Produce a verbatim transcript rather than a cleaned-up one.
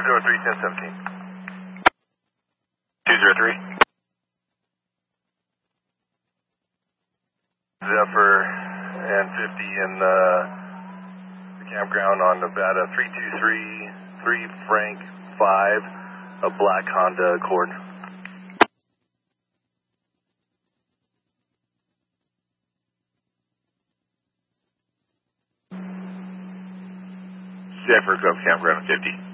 zero three, ten seventeen. two zero three. Zephyr and fifty in the, the campground on Nevada, three two three, three Frank five, a black Honda Accord. Zephyr, go campground fifty.